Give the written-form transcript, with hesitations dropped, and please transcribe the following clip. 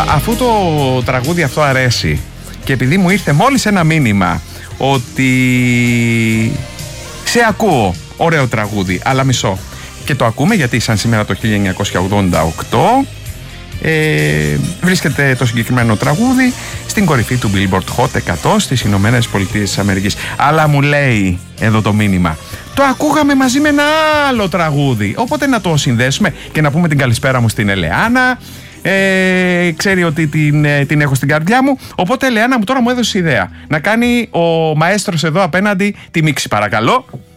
αφού το τραγούδι αυτό αρέσει και επειδή μου ήρθε μόλις ένα μήνυμα ότι σε ακούω, ωραίο τραγούδι, αλλά μισό, και το ακούμε γιατί σαν σήμερα το 1988 βρίσκεται το συγκεκριμένο τραγούδι στην κορυφή του Billboard Hot 100 στις Ηνωμένες Πολιτείες της Αμερικής. Αλλά μου λέει εδώ το μήνυμα, το ακούγαμε μαζί με ένα άλλο τραγούδι, οπότε να το συνδέσουμε και να πούμε την καλησπέρα μου στην Ελεάνα. Ξέρει ότι την έχω στην καρδιά μου. Οπότε Ελεάνα μου, τώρα μου έδωσε ιδέα να κάνει ο μαέστρος εδώ απέναντι τη μίξη, παρακαλώ.